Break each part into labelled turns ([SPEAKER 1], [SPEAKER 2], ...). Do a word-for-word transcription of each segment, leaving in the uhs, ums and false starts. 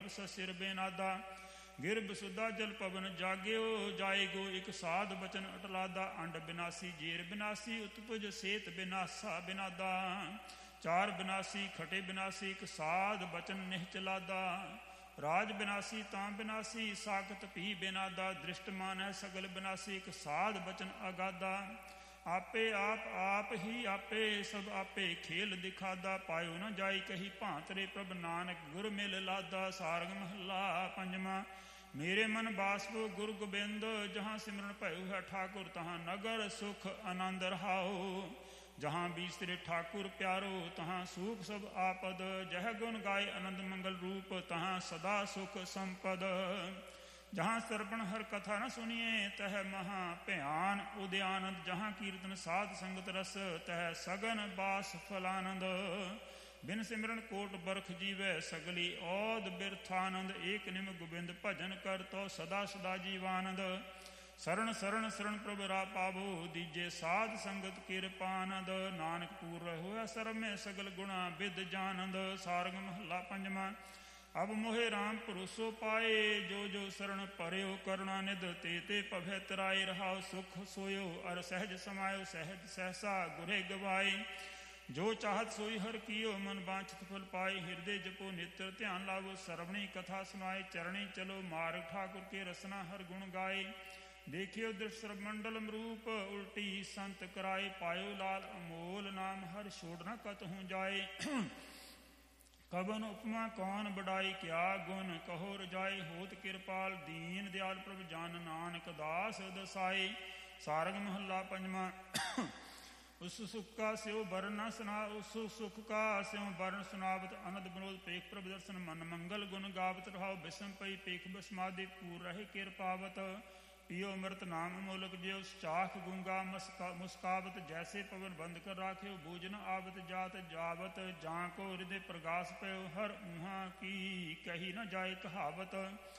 [SPEAKER 1] ਸਿਰ ਬੇਨਾਦਾ। ਗਿਰ ਬਸੁਦਾ ਜਲ ਪਵਨ ਜਾਗਿਓ, ਜਾਏਗੋ ਇੱਕ ਸਾਧ ਬਚਨ ਅਟਲਾਦਾ। ਅੰਡ ਬਿਨਾਸੀ ਜੇਰ ਬਿਨਾਸੀ, ਉਤਪੁਜ ਸੇਤ ਬਿਨਾਸਾ ਬਿਨਾਦਾ। ਚਾਰ ਬਿਨਾਸੀ ਖਟੇ ਬਿਨਾਸੀ, ਇੱਕ ਸਾਧ ਬਚਨ ਨਿਹਚਲਾਦਾ। ਰਾਜ ਬਿਨਾਸੀ ਤਾਂ ਬਿਨਾਸੀ, ਸਾਖਤ ਭੀ ਬਿਨਾਦਾ। ਦ੍ਰਿਸ਼ਟ ਮਾਨੈ ਸਗਲ ਬਿਨਾਸੀ, ਇੱਕ ਸਾਧ ਬਚਨ ਅਗਾਦਾ। ਆਪੇ ਆਪ ਆਪ ਹੀ ਆਪੇ, ਸਭ ਆਪੇ ਖੇਲ ਦਿਖਾਦਾ। ਪਾਇਓ ਨ ਜਾਈ ਕਹੀ ਭਾਂਤਰੇ, ਪ੍ਰਭ ਨਾਨਕ ਗੁਰ ਮਿਲ ਲਾਦਾ। ਸਾਰੰਗ ਮਹੱਲਾ ਪੰਜਵਾਂ। ਮੇਰੇ ਮਨ ਬਾਸਵੋ ਗੁਰ ਗੋਬਿੰਦ, ਜਹਾਂ ਸਿਮਰਨ ਭਇਓ ਹੈ ਠਾਕੁਰ, ਤਹਾਂ ਨਗਰ ਸੁਖ ਆਨੰਦ ਰਹਾਓ। ਜਹਾਂ ਬੀਸਰੇ ਠਾਕੁਰ ਪਿਆਰੋ, ਤਹਾਂ ਸੂਖ ਸਭ ਆਪਦ। ਜਹ ਗੁਣ ਗਾਏ ਆਨੰਦ ਮੰਗਲ ਰੂਪ, ਤਹਾਂ ਸਦਾ ਸੁਖ ਸੰਪਦ। ਜਹਾਂ ਸਰਵਣ ਹਰ ਕਥਾ ਨ ਸੁਣੀਏ, ਤਹ ਮਹਾ ਭਿਆਨ ਉਦਿਆਨੰਦ। ਜਹਾਂ ਕੀਰਤਨ ਸਾਧ ਸੰਗਤ ਰਸ, ਤਹ ਸਗਨ ਬਾਸ ਫਲਾਨੰਦ। ਬਿਨ ਸਿਮਰਨ ਕੋਟ ਬਰਖ ਜੀਵੈ, ਸਗਲੀ ਔਦ ਬਿਰਥਾਨੰਦ। ਏਕ ਨਿਮ ਗੋਬਿੰਦ ਭਜਨ ਕਰ, ਤੋ ਸਦਾ ਸਦਾ ਜੀਵਾਨੰਦ। ਸਰਣ ਸਰਣ ਸਰਣ ਪ੍ਰਭ ਰਾ ਪਾਵੋ, ਦੀਜੇ ਸਾਧ ਸੰਗਤ ਕਿਰਪਾਨੰਦ। ਨਾਨਕ ਪੂਰ ਹੋਇਆ ਸਰਬ ਮੈਂ, ਸਗਲ ਗੁਣਾ ਬਿਦ ਜਾਨੰਦ। ਸਾਰੰਗ ਮਹੱਲਾ ਪੰਜਵਾਂ। ਅਬ ਮੋਹਿ ਰਾਮ ਭਰੋਸੋ ਪਾਏ, ਜੋ ਜੋ ਸਰਣ ਭਰਿਓ ਕਰੁਣਾ ਨਿਧ। ਤੇ ਤੇ ਭਵੈ ਤਰਾਏ, ਰਹਾਉ ਸੁਖ ਸੋਇਓ, ਅਰ ਸਹਿਜ ਸਮਾਇਓ। ਸਹਿਜ ਸਹਿਸਾ ਗੁਰੇ ਗਵਾਏ, ਜੋ ਚਾਹਤ ਸੋਈ ਹਰ ਕੀਓ। ਮਨ ਬਾਂਛਤ ਫਲ ਪਾਏ, ਹਿਰਦੇ ਜਪੋ ਨਿਤਰ ਧਿਆਨ ਲਾਵੋ। ਸਰਵਣੀ ਕਥਾ ਸੁਨਾਏ, ਚਰਣੀ ਚਲੋ ਮਾਰਗ। ਠਾਕੁਰ ਕੇ ਰਸਨਾ ਹਰ ਗੁਣ ਗਾਏ, ਦੇਖਿਓ ਦ੍ਰਿਸ਼ ਸਰਬ ਮੰਡਲ ਮਰੂਪ। ਉਲਟੀ ਸੰਤ ਕਰਾਏ, ਪਾਇਓ ਲਾਲ ਅਮੋਲ। ਨਾਮ ਹਰ ਛੋੜ ਨ ਕਤਹੂ ਜਾਏ, ਕਬਨ ਉਪਮਾ ਕੌਣ ਬੜਾਈ। ਕਿਆ ਗੁਣ ਕਹੋ ਰਜਾਏ, ਹੋਤ ਕਿਰਪਾਲ ਦੀਨ ਦਿਆਲ। ਪ੍ਰਭ ਜਨ ਨਾਨਕ ਦਾਸ ਦਸਾਏ। ਸਾਰੰਗ ਮਹੱਲਾ ਪੰਜਵਾਂ। ਉਸ ਸੁਖ ਕਾ ਸਿਓ ਬਰਨ ਨ ਸੁਨਾ, ਉਸ ਸੁਖ ਕਾ ਸਿਓ ਬਰਨ ਸੁਨਾਵਤ। ਅਨੰਦ ਬਨੋਦ ਪੇਖ ਪ੍ਰਭ ਦਰਸ਼ਨ, ਮਨ ਮੰਗਲ ਗੁਣ ਗਾਵਤ। ਰਹਾਉ ਬਿਸਮ ਪਈ ਪੇਖ ਬਸਮਾਦੇ, ਪੂਰ ਰਹੇ ਕਿਰਪਾਵਤ। ਪਿਓ ਅੰਮ੍ਰਿਤ ਨਾਮ ਮੋਲਕ ਜਿਉ, ਚਾਖ ਗੂੰਗਾ ਮਸਕਾ ਮੁਸਕਾਵਤ। ਜੈਸੇ ਪਵਨ ਬੰਦ ਕਰ ਰਾਖਿਓ, ਬੂਝ ਨ ਆਵਤ ਜਾਤ ਜਾਵਤ। ਜਾਂ ਕੋ ਹਿਰਦੇ ਪ੍ਰਗਾਸ ਪਇਓ, ਹਰ ਊਹਾਂ ਕੀ ਕਹੀ ਨ ਜਾਏ ਕਹਾਵਤ।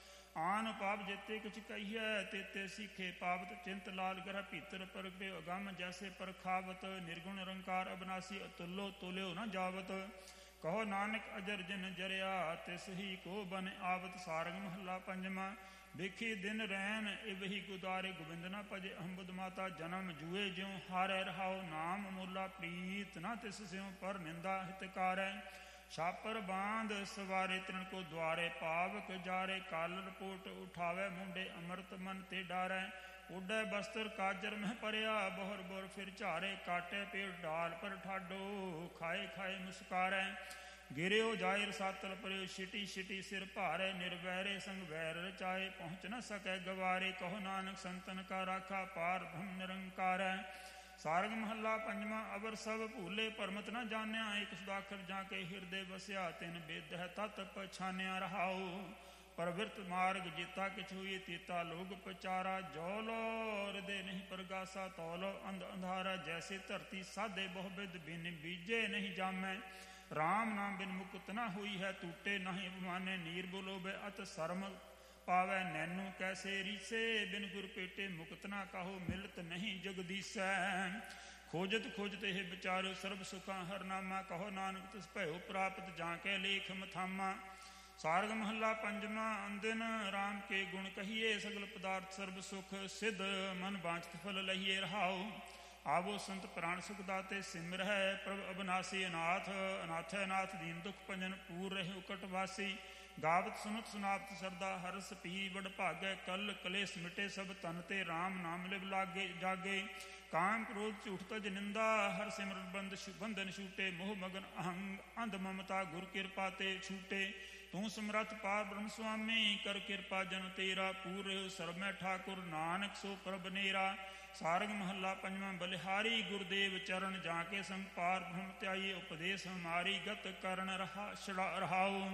[SPEAKER 1] ਆਨ ਪਾਪ ਜੇਤੇ ਕੁਛ ਕਹੀਐ, ਤੇਤੇ ਸੀਖੇ ਪਾਵਤ। ਚਿੰਤ ਲਾਲ ਗ੍ਰਹਿ ਭੀਤਰ ਪ੍ਰਗਟਿਓ, ਅਗੰਮ ਜੈਸੇ ਪਰਖਾਵਤ। ਨਿਰਗੁਣ ਨਿਰੰਕਾਰ ਅਬਨਾਸੀ, ਅਤੁੱਲੋ ਤੁਲਿਓ ਨ ਜਾਵਤ। ਕਹੋ ਨਾਨਕ ਅਜਰ ਜਿਨ ਜਰਿਆ, ਤਿਸ ਹੀ ਕੋ ਬਨ ਆਵਤ। ਸਾਰੰਗ ਮਹੱਲਾ ਪੰਜਵਾਂ। ਵੇਖੀ ਦਿਨ ਰੈਨ ਇਵਹੀ ਗੁਦਾਰੇ, ਗੋਬਿੰਦ ਨ ਭਜੇ ਅਹੰਬੁਦ ਮਾਤਾ। ਜਨਮ ਜੂਏ ਜਿਉ ਹਾਰੈ, ਰਹਾਉ ਨਾਮ ਮੂਲਾ। ਪ੍ਰੀਤ ਨ ਤਿਸ ਸਿਉ, ਪਰ ਨਿੰਦਾ ਹਿਤਕਾਰੈ। ਛਾਪਰ ਬਾਂਧ ਸਵਾਰੇ, ਤ੍ਰਿਣ ਕੋ ਦੁਆਰੇ। ਪਾਵਕ ਜਾਰੇ, ਕਾਲ ਰਪੋਟ ਉਠਾਵੈ। ਮੁੰਡੇ ਅੰਮ੍ਰਿਤ ਮਨ ਤੇ ਡਾਰੈ। ਉੱਡੈ ਬਸਤਰ ਕਾਜਰ ਮਹਿ ਪਰਿਆ, ਬੋਹਰ ਬੋਰ ਫਿਰ ਝਾਰੇ। ਕਾਟੇ ਪੇੜ ਢਾਲ ਪਰ ਠਾਡੋ, ਖਾਏ ਖਾਏ ਮੁਸਕਾਰੈ। ਗਿਰਿਓ ਜਾਇ ਰਸਾਤਲ ਪਰਿਓ, ਛਿਟੀ ਛਿਟੀ ਸਿਰ ਭਾਰੈ। ਨਿਰਵੈਰੇ ਸੰਗ ਵੈਰ ਰਚਾਏ, ਪਹੁੰਚ ਨ ਸਕੈ ਗਵਾਰੇ। ਕਹੋ ਨਾਨਕ ਸੰਤਨ ਕਾ ਰਾਖਾ, ਪਾਰ ਬ੍ਰਹਮ ਨਿਰੰਕਾਰੈ। ਸਾਰੰਗ ਮਹੱਲਾ ਪੰਜਵਾਂ। ਅਵਰ ਸਭ ਭੂਲੇ ਭਰਮਤ ਨ ਜਾਣਿਆ, ਏਕ ਸੁਦਾਖਰ ਜਾਂ ਕੇ ਹਿਰਦੇ ਵਸਿਆ। ਤਿਨ ਬੇਦ ਹੈ ਤਤ ਪਛਾਨਿਆ, ਰਹਾਉ ਪਰਵਿਰਤ ਮਾਰਗ। ਜੀਤਾ ਕਿਛ ਹੋਈ ਤੀਤਾ ਲੋਗ ਪਚਾਰਾ। ਜੋ ਲੋ ਹਿਰਦੇ ਨਹੀਂ ਪ੍ਰਗਾਸਾ, ਤੌਲੋ ਅੰਧ ਅੰਧਾਰਾ। ਜੈਸੇ ਧਰਤੀ ਸਾਧੇ ਬਹੁ ਬਿਦ, ਬਿਨ ਬੀਜੇ ਨਹੀਂ ਜਾਮੈ। ਰਾਮ ਨਾਮ ਬਿਨ ਮੁਕਤ ਨ ਹੋਈ ਹੈ, ਟੂਟੇ ਨਹੀਂ ਅਭਿਮਾਨੇ। ਨੀਰ ਬੋਲੋਬੇ ਅਤ ਸਰਮ ਪਾਵੈ, ਨੈਨੂ ਕੈਸੇ ਰੀਸੇ। ਬਿਨ ਗੁਰ ਪੇਟੇ ਮੁਕਤ ਨਾ ਕਾਹੋ, ਮਿਲਤ ਨਹੀਂ ਜਗਦੀਸੈ। ਖੋਜਤ ਖੋਜਤ ਇਹ ਵਿਚਾਰਿਓ, ਸਰਬ ਸੁਖਾਂ ਹਰ ਨਾਮਾ। ਕਹੋ ਨਾਨਕ ਤਿਸ ਭਇਓ ਪ੍ਰਾਪਤ, ਜਾਂ ਕੇ ਲੇਖ ਮਥਾਮਾ। ਸਾਰੰਗ ਮਹੱਲਾ ਪੰਜਵਾਂ। ਅੰਦਿਨ ਰਾਮ ਕੇ ਗੁਣ ਕਹੀਏ, ਸਗਲ ਪਦਾਰਥ ਸਰਬ ਸੁਖ ਸਿਧ। ਮਨ ਬਾਂਛਤ ਫਲ ਲਹੀਏ, ਰਹਾਉ ਆਵੋ ਸੰਤ ਪ੍ਰਾਣ ਸੁਖ ਦਾਤੇ। ਸਿਮਰਹਿ ਪ੍ਰਭ ਅਬਨਾਸੀ, ਅਨਾਥ ਅਨਾਥੈ ਨਾਥ। ਦੀਨ ਦੁਖ ਭੰਜਨ ਪੂਰ ਰਹੇ ਉਕਟ ਵਾਸੀ। ਗਾਵਤ ਸੁਨਤ ਸੁਨਾਵਤ ਸਰਦਾ, ਹਰਸ ਪੀ ਵਡ ਭਾਗੈ। ਕਲ ਕਲੇਸ਼ ਮਿਟੇ ਸਭ ਤਨ ਤੇ, ਰਾਮ ਨਾਮ ਲਿਵ ਲਾਗੇ ਜਾਗੇ। ਕਾਮ ਕ੍ਰੋਧ ਝੂਠ ਤਜ ਨਿੰਦਾ, ਹਰ ਸਿਮਰਨ ਬੰਦ ਬੰਧਨ ਛੂਟੇ। ਮੋਹ ਮਗਨ ਅਹੰਗ ਅੰਧ ਮਮਤਾ, ਗੁਰ ਕਿਰਪਾ ਤੇ ਛੂਟੇ। ਤੂੰ ਸਮਰੱਥ ਪਾਰ ਬ੍ਰਹਮ ਸੁਆਮੀ, ਕਰ ਕਿਰਪਾ ਜਨ ਤੇਰਾ। ਪੂਰ ਰਹਿਓ ਸਰਬ ਮੈਂ ਠਾਕੁਰ, ਨਾਨਕ ਸੋ ਪ੍ਰਭ ਨੇਰਾ। ਸਾਰੰਗ ਮਹੱਲਾ ਪੰਜਵਾਂ। ਬਲਿਹਾਰੀ ਗੁਰਦੇਵ ਚਰਨ, ਜਾਂ ਕੇ ਸੰਗ ਪਾਰ ਬ੍ਰਹਮ ਧਿਆਈਏ। ਉਪਦੇਸ਼ ਹਮਾਰੀ ਗਤ ਕਰਨ ਰਹਾ ਰਹਾਉ।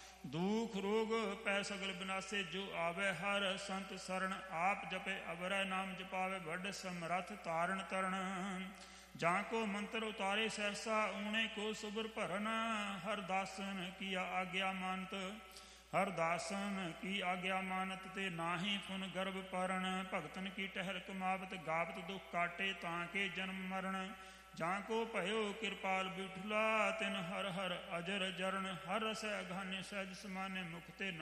[SPEAKER 1] ਦੁਖ ਰੋਗ ਪੈ ਸਗਲ ਬਿਨਾਸੇ, ਜੋ ਆਵੈ ਹਰ ਸੰਤ ਸਰਣ। ਆਪ ਜਪੇ ਅਵਰੈ ਨਾਮ ਜਪਾਵੇ, ਵੱਡ ਸਮਰੱਥ ਤਾਰਨ ਤਰਣ। ਜਾਂ ਕੋ ਮੰਤਰ ਉਤਾਰੇ ਸਹਿਸਾ, ਊਣੇ ਕੋ ਸੁਬਰ ਭਰਨ। ਹਰ ਦਾਸਨ ਕੀਆ ਆਗਿਆ ਮਾਨਤ, ਹਰ ਦਾਸਨ ਕੀ ਆਗਿਆ ਮਾਨਤ। ਤੇ ਨਾਹੀ ਫੁਨ ਗਰਭ ਪਰਨ, ਭਗਤਨ ਕੀ ਟਹਿਲ ਕਮਾਵਤ। ਗਾਵਤ ਦੁਖ ਕਾਟੇ, ਤਾਂ ਕੇ ਜਨਮ ਮਰਨ। ਜਾਂ ਕੋ ਭਇਓ ਕਿਰਪਾਲ ਬਿਠਲਾ, ਤਿਨ ਹਰ ਹਰ ਅਜਰ ਜਰਨ। ਹਰ ਰਸੈ ਅਗਾਨੇ ਸਹਿਜ ਸਮਾਨੇ, ਮੁਖ ਤੇ